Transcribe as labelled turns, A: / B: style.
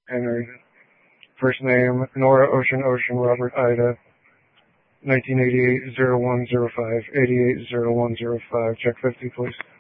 A: Henry. First name, Nora Ocean Ocean Robert Ida. 1988-0105, 88-0105. Check 50, please.